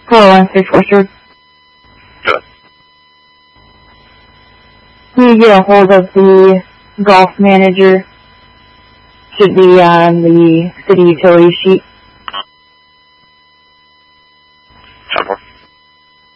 401-6 Good. Can you get a hold of the golf manager? Should be on the city utility sheet.